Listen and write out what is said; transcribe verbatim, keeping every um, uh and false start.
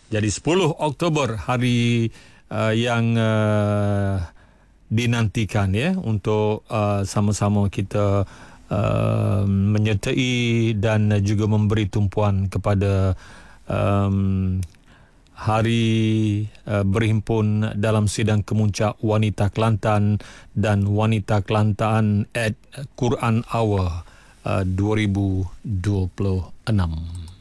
Jadi sepuluh Oktober hari uh, yang uh, dinantikan ya untuk uh, sama-sama kita uh, menyertai dan juga memberi tumpuan kepada um, hari uh, berhimpun dalam sidang kemuncak Wanita Kelantan dan Wanita Kelantan at Quran Hour uh, dua ribu dua puluh enam.